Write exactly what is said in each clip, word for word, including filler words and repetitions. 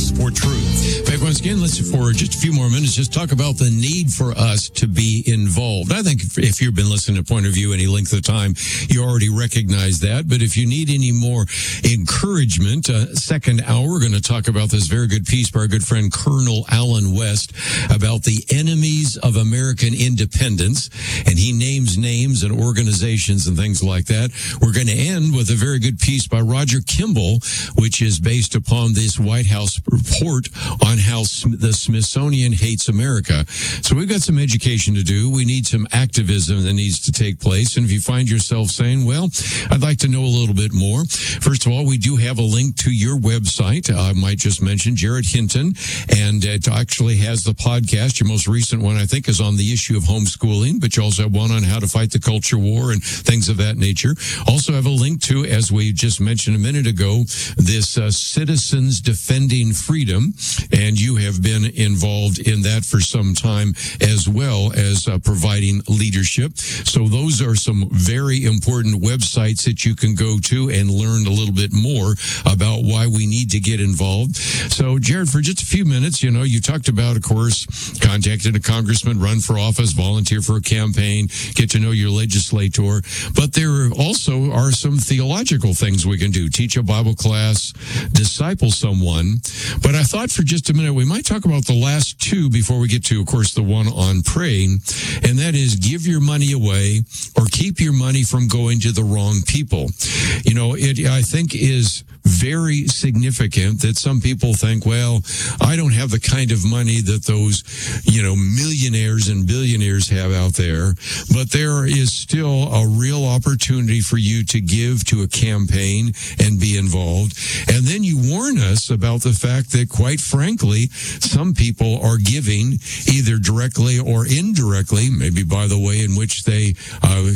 for truth. Back once again, let's, for just a few more minutes, just talk about the need for us to be involved. I think if, if you've been listening to Point of View any length of time, you already recognize that. But if you need any more encouragement, uh, second hour, we're going to talk about this very good piece by our good friend Colonel Allen West about the enemies of American independence. And he names names and organizations and things like that. We're going to end with a very good piece by Roger Kimball, which is based upon this White House report on how the Smithsonian hates America. So we've got some education to do. We need some activism that needs to take place. And if you find yourself saying, well, I'd like to know a little bit more, first of all, we do have a link to your website. I might just mention Jared Hinton, and it actually has the podcast. Your most recent one, I think, is on the issue of homeschooling, but you also have one on how to fight the culture war and things of that nature. Also have a link to, as we just mentioned a minute ago, this uh, Citizens Defending Freedom, and you have been involved in that for some time, as well as uh, providing leadership. So those are some very important websites that you can go to and learn a little bit more about why we need to get involved. So, Jared, for just a few minutes, you know, you talked about, of course, contacted a congressman, run for office, volunteer for a campaign, get to know your legislator. But there also are some theological things we can do. Teach a Bible class, disciple someone. But I thought for just a minute, we might talk about the last two before we get to, of course, the one on praying. And that is give your money away or keep your money from going to the wrong people. You know, it, I think, is very significant that some people think, well, I don't have the kind of money that those, you know, millionaires and billionaires have out there. But there is still a real opportunity for you to give to a campaign and be involved. And then you warn us about the fact that, quite frankly, some people are giving either directly or indirectly, maybe by the way in which they uh,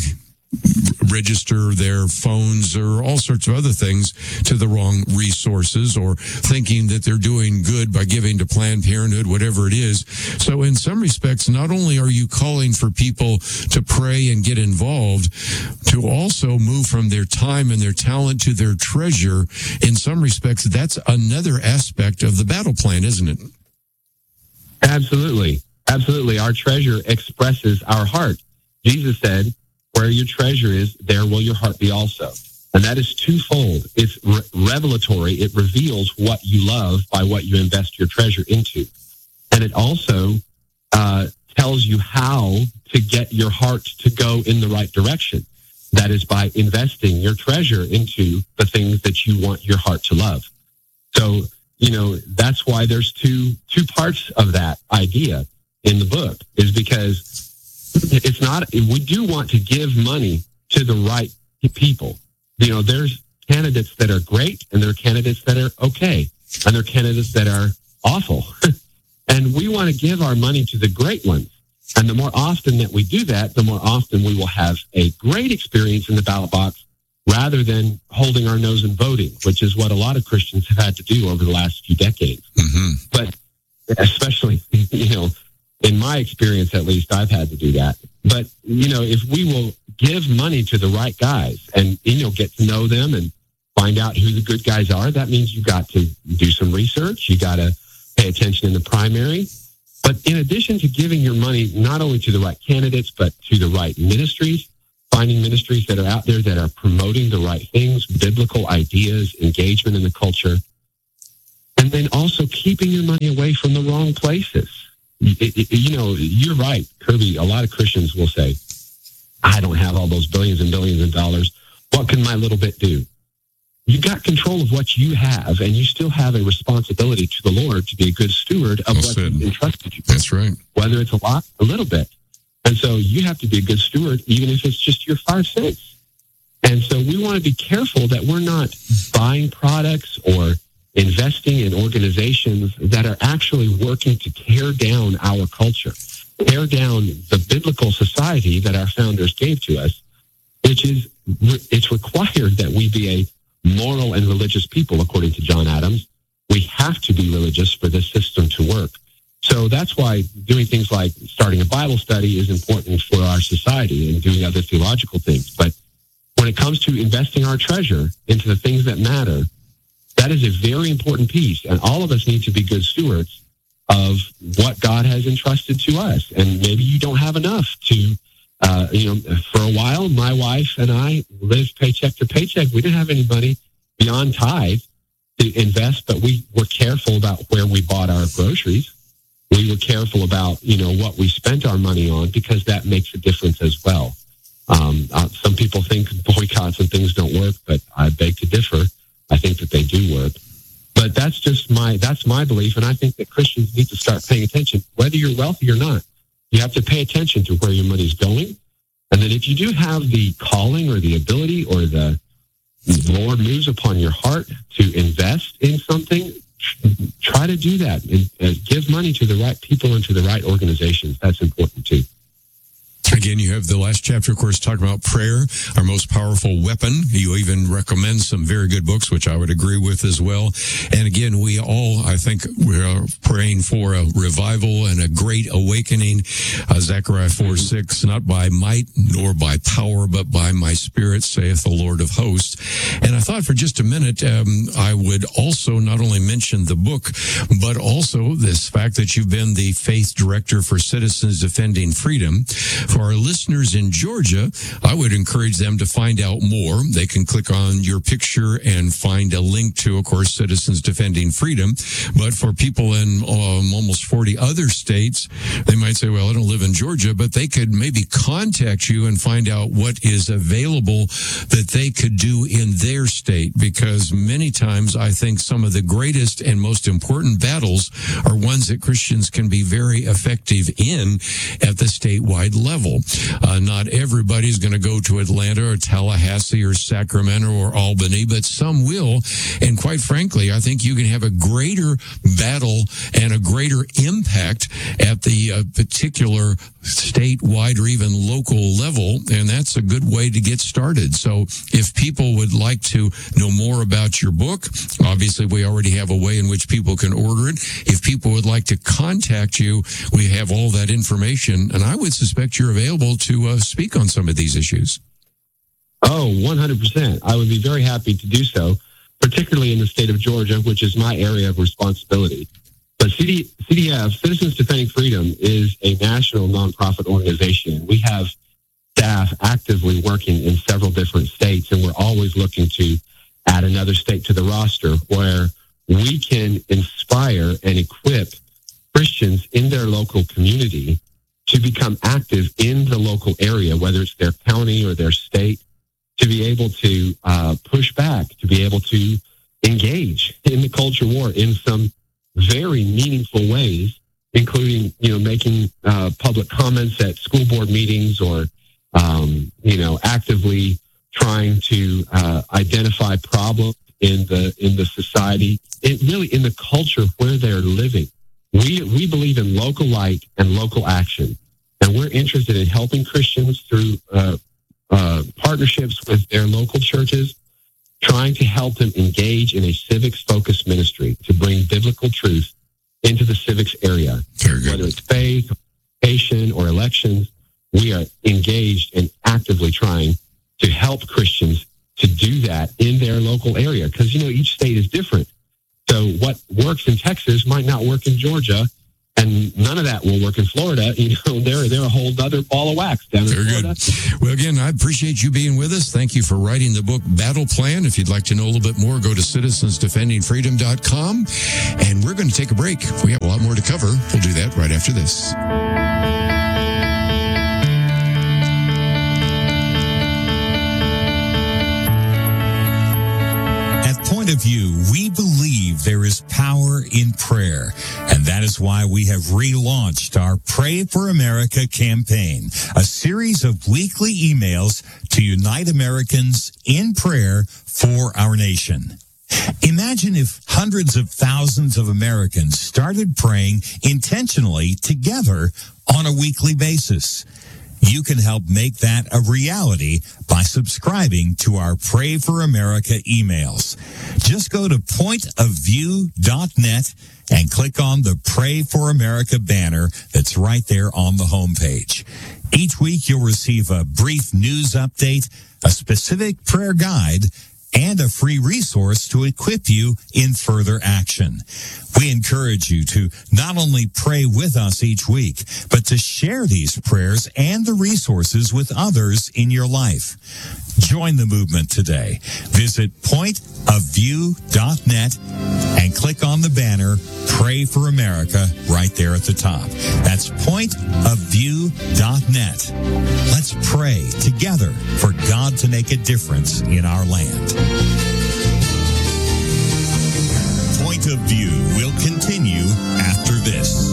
register their phones or all sorts of other things to the wrong resources, or thinking that they're doing good by giving to Planned Parenthood, whatever it is. So in some respects, not only are you calling for people to pray and get involved, to also move from their time and their talent to their treasure. In some respects, that's another aspect of the battle plan, isn't it? Absolutely. Absolutely. Our treasure expresses our heart. Jesus said, where your treasure is, there will your heart be also. And that is twofold. It's re- revelatory. It reveals what you love by what you invest your treasure into. And it also uh, tells you how to get your heart to go in the right direction. That is by investing your treasure into the things that you want your heart to love. So, you know, that's why there's two two parts of that idea in the book, is because it's not, we do want to give money to the right people. You know, there's candidates that are great, and there are candidates that are okay, and there are candidates that are awful. And we want to give our money to the great ones. And the more often that we do that, the more often we will have a great experience in the ballot box, rather than holding our nose and voting, which is what a lot of Christians have had to do over the last few decades. Mm-hmm. But especially, you know, in my experience, at least, I've had to do that. But, you know, if we will give money to the right guys and, you know, get to know them and find out who the good guys are, that means you've got to do some research. You got to pay attention in the primary. But in addition to giving your money not only to the right candidates, but to the right ministries, finding ministries that are out there that are promoting the right things, biblical ideas, engagement in the culture, and then also keeping your money away from the wrong places. It, it, you know, you're right, Kirby. A lot of Christians will say, I don't have all those billions and billions of dollars. What can my little bit do? You got control of what you have, and you still have a responsibility to the Lord to be a good steward of That's what it. He's entrusted you. That's right. Whether it's a lot, a little bit. And so you have to be a good steward, even if it's just your five cents. And so we want to be careful that we're not buying products or investing in organizations that are actually working to tear down our culture, tear down the biblical society that our founders gave to us, which is, it's required that we be a moral and religious people, according to John Adams. We have to be religious for this system to work. So that's why doing things like starting a Bible study is important for our society, and doing other theological things. But when it comes to investing our treasure into the things that matter, That is a very important piece, and all of us need to be good stewards of what God has entrusted to us. And maybe you don't have enough to, uh, you know, for a while, my wife and I lived paycheck to paycheck. We didn't have any money beyond tithe to invest, but we were careful about where we bought our groceries. We were careful about, you know, what we spent our money on, because that makes a difference as well. Um, uh, some people think boycotts and things don't work, but I beg to differ. I think that they do work. But that's just my, that's my belief. And I think that Christians need to start paying attention, whether you're wealthy or not. You have to pay attention to where your money's going. And then if you do have the calling or the ability or the Lord moves upon your heart to invest in something, try to do that and, and give money to the right people and to the right organizations. That's important too. Again, you have the last chapter, of course, talking about prayer, our most powerful weapon. You even recommend some very good books, which I would agree with as well. And again, we all, I think, we're praying for a revival and a great awakening. Uh, Zechariah four six, not by might nor by power, but by my spirit, saith the Lord of hosts. And I thought for just a minute, um, I would also not only mention the book, but also this fact that you've been the faith director for Citizens Defending Freedom. For our listeners in Georgia, I would encourage them to find out more. They can click on your picture and find a link to, of course, Citizens Defending Freedom. But for people in um, almost forty other states, they might say, well, I don't live in Georgia, but they could maybe contact you and find out what is available that they could do in their state. Because many times I think some of the greatest and most important battles are ones that Christians can be very effective in at the statewide level. Uh, not everybody's going to go to Atlanta or Tallahassee or Sacramento or Albany, but some will. And quite frankly, I think you can have a greater battle and a greater impact at the uh, particular statewide or even local level. And that's a good way to get started. So if people would like to know more about your book, obviously we already have a way in which people can order it. If people would like to contact you, we have all that information. And I would suspect you're available to uh, speak on some of these issues. Oh, one hundred percent. I would be very happy to do so, particularly in the state of Georgia, which is my area of responsibility. But C D, C D F, Citizens Defending Freedom, is a national nonprofit organization. We have staff actively working in several different states, and we're always looking to add another state to the roster where we can inspire and equip Christians in their local community to become active in the local area, whether it's their county or their state, to be able to uh, push back, to be able to engage in the culture war in some very meaningful ways, including, you know, making uh, public comments at school board meetings or, um, you know, actively trying to uh, identify problems in the in the society, it really in the culture where they're living. We we believe in local light and local action, and we're interested in helping Christians through uh, uh, partnerships with their local churches, trying to help them engage in a civics-focused ministry to bring biblical truth into the civics area. Whether it's faith, education, or elections, we are engaged and actively trying to help Christians to do that in their local area. Because, you know, each state is different. So what works in Texas might not work in Georgia, and none of that will work in Florida. You know, they're, they're a whole other ball of wax down in Very Florida. good. Well, again, I appreciate you being with us. Thank you for writing the book Battle Plan. If you'd like to know a little bit more, go to citizens defending freedom dot com. And we're going to take a break. We have a lot more to cover. We'll do that right after this. Point of View, we believe there is power in prayer, and that is why we have relaunched our Pray for America campaign, a series of weekly emails to unite Americans in prayer for our nation. Imagine if hundreds of thousands of Americans started praying intentionally together on a weekly basis. You can help make that a reality by subscribing to our Pray for America emails. Just go to point of view dot net and click on the Pray for America banner that's right there on the homepage. Each week you'll receive a brief news update, a specific prayer guide, and a free resource to equip you in further action. We encourage you to not only pray with us each week, but to share these prayers and the resources with others in your life. Join the movement today. Visit point of view dot net and click on the banner Pray for America right there at the top. That's point of view dot net. Let's pray together for God to make a difference in our land. Point of View will continue after this.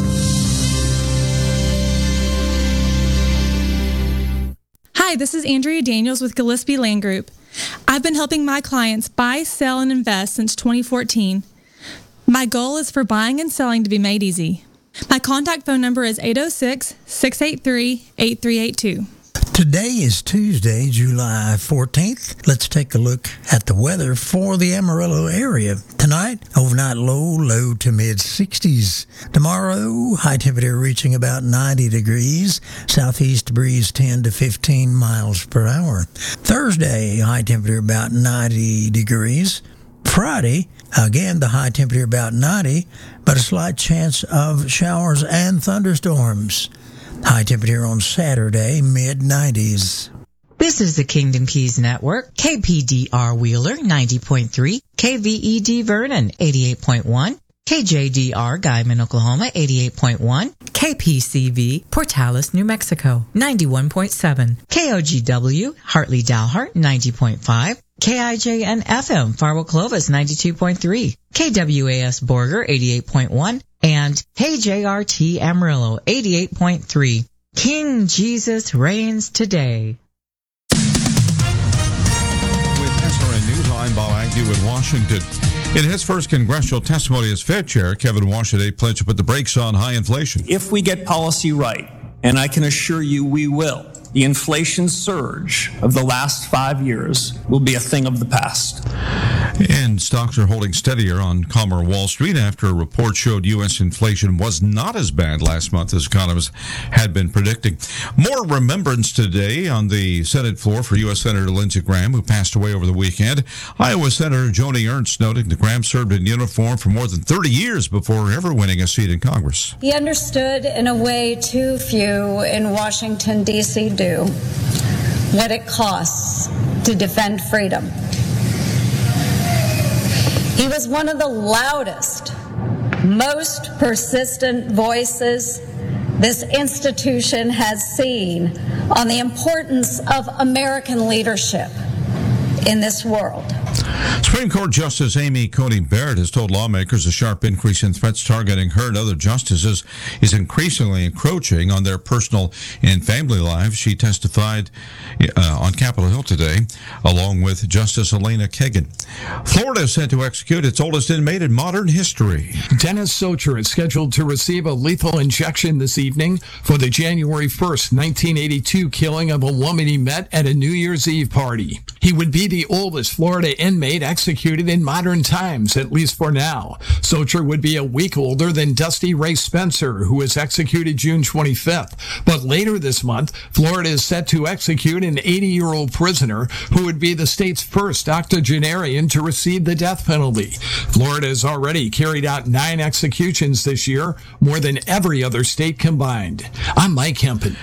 Hi, this is Andrea Daniels with Gillespie Land Group. I've been helping my clients buy, sell, and invest since twenty fourteen. My goal is for buying and selling to be made easy. My contact phone number is eight oh six, six eight three, eight three eight two. Today is Tuesday, July fourteenth. Let's take a look at the weather for the Amarillo area. Tonight, overnight low, low to mid sixties. Tomorrow, high temperature reaching about ninety degrees. Southeast breeze ten to fifteen miles per hour. Thursday, high temperature about ninety degrees. Friday, again, the high temperature about ninety, but a slight chance of showers and thunderstorms. High temperature on Saturday, mid nineties. This is the Kingdom Keys Network, K P D R Wheeler, ninety point three, K V E D Vernon, eighty-eight point one, K J D R Guyman, Oklahoma, eighty-eight point one, K P C V Portales, New Mexico, ninety-one point seven, K O G W Hartley Dalhart, ninety point five, K I J N F M Farwell Clovis, ninety-two point three, K W A S Borger, eighty-eight point one, and K J R T Amarillo, eighty-eight point three. King Jesus reigns today. With S R N News, I'm Bob Agnew in Washington. In his first congressional testimony as Fed Chair, Kevin Warsh today pledged to put the brakes on high inflation. If we get policy right, and I can assure you we will, the inflation surge of the last five years will be a thing of the past. And stocks are holding steadier on calmer Wall Street after a report showed U S inflation was not as bad last month as economists had been predicting. More remembrance today on the Senate floor for U S Senator Lindsey Graham, who passed away over the weekend. Iowa Senator Joni Ernst noting that Graham served in uniform for more than thirty years before ever winning a seat in Congress. He understood in a way too few in Washington, D C do what it costs to defend freedom. He was one of the loudest, most persistent voices this institution has seen on the importance of American leadership in this world. Supreme Court Justice Amy Coney Barrett has told lawmakers a sharp increase in threats targeting her and other justices is increasingly encroaching on their personal and family lives. She testified uh, on Capitol Hill today, along with Justice Elena Kagan. Florida is set to execute its oldest inmate in modern history. Dennis Socher is scheduled to receive a lethal injection this evening for the January first, nineteen eighty-two killing of a woman he met at a New Year's Eve party. He would be the oldest Florida inmate executed in modern times, at least for now. Socher would be a week older than Dusty Ray Spencer, who was executed June twenty-fifth. But later this month, Florida is set to execute an eighty-year-old prisoner who would be the state's first octogenarian to receive the death penalty. Florida has already carried out nine executions this year, more than every other state combined. I'm Mike Hempen.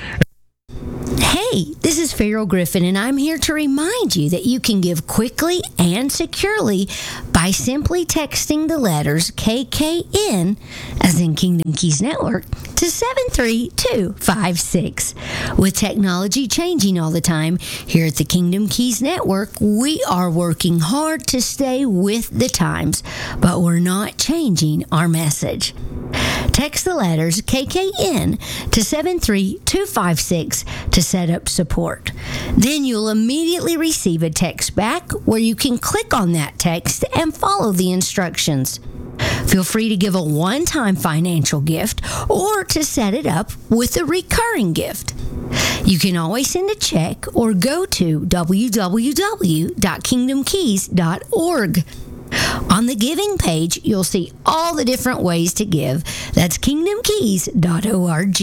Hey, this is Farrell Griffin, and I'm here to remind you that you can give quickly and securely by simply texting the letters K K N, as in Kingdom Keys Network, to seven three two five six. With technology changing all the time, here at the Kingdom Keys Network, we are working hard to stay with the times, but we're not changing our message. Text the letters K K N to seven three two five six to set up support. Then you'll immediately receive a text back where you can click on that text and follow the instructions. Feel free to give a one-time financial gift or to set it up with a recurring gift. You can always send a check or go to w w w dot kingdom keys dot org. On the giving page, you'll see all the different ways to give. That's kingdom keys dot org.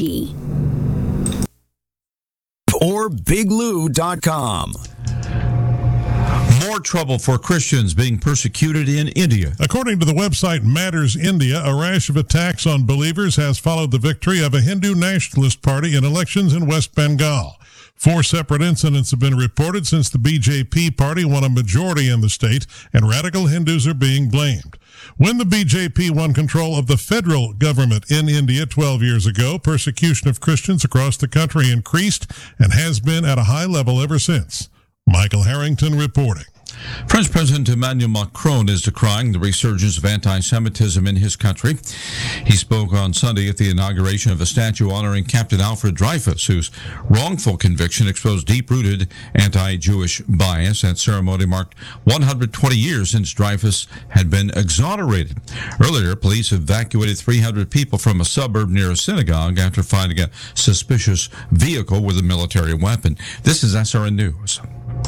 Or big lou dot com. More More trouble for Christians being persecuted in India. According to the website Matters India, a rash of attacks on believers has followed the victory of a Hindu nationalist party in elections in West Bengal. Four separate incidents have been reported since the B J P party won a majority in the state, and radical Hindus are being blamed. When the B J P won control of the federal government in India twelve years ago, persecution of Christians across the country increased and has been at a high level ever since. Michael Harrington reporting. French President Emmanuel Macron is decrying the resurgence of anti-Semitism in his country. He spoke on Sunday at the inauguration of a statue honoring Captain Alfred Dreyfus, whose wrongful conviction exposed deep-rooted anti-Jewish bias. That ceremony marked one hundred twenty years since Dreyfus had been exonerated. Earlier, police evacuated three hundred people from a suburb near a synagogue after finding a suspicious vehicle with a military weapon. This is S R N News.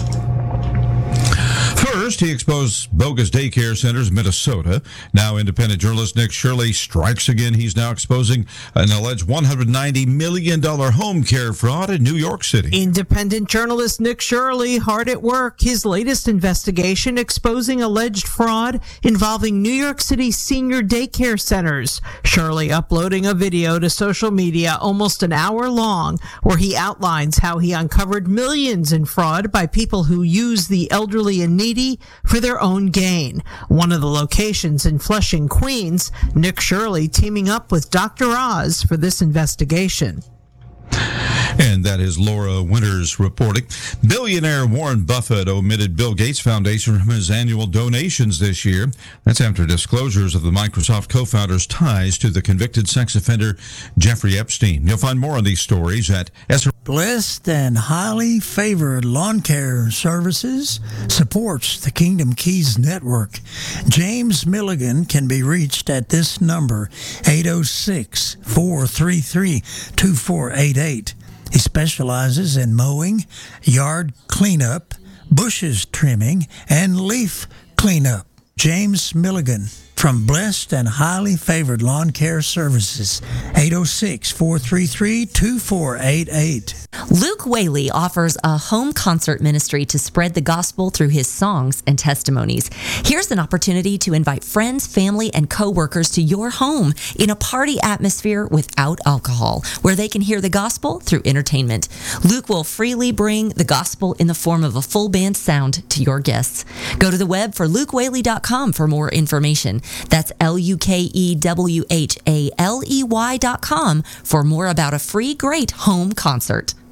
First, he exposed bogus daycare centers in Minnesota. Now, independent journalist Nick Shirley strikes again. He's now exposing an alleged one hundred ninety million dollars home care fraud in New York City. Independent journalist Nick Shirley hard at work. His latest investigation exposing alleged fraud involving New York City senior daycare centers. Shirley uploading a video to social media almost an hour long where he outlines how he uncovered millions in fraud by people who use the elderly and needy for their own gain. One of the locations in Flushing, Queens, Nick Shirley teaming up with Doctor Oz for this investigation. And that is Laura Winters reporting. Billionaire Warren Buffett omitted Bill Gates Foundation from his annual donations this year. That's after disclosures of the Microsoft co-founder's ties to the convicted sex offender Jeffrey Epstein. You'll find more on these stories at S R. Blessed and highly favored lawn care services supports the Kingdom Keys Network. James Milligan can be reached at this number, eight oh six, four three three, two four eight eight. He specializes in mowing, yard cleanup, bushes trimming, and leaf cleanup. James Milligan from Blessed and Highly Favored Lawn Care Services, eight oh six, four three three, two four eight eight. Luke Whaley offers a home concert ministry to spread the gospel through his songs and testimonies. Here's an opportunity to invite friends, family, and co-workers to your home in a party atmosphere without alcohol, where they can hear the gospel through entertainment. Luke will freely bring the gospel in the form of a full band sound to your guests. Go to the web for luke whaley dot com for more information. That's L U K E W H A L E Y dot com for more about a free, great home concert.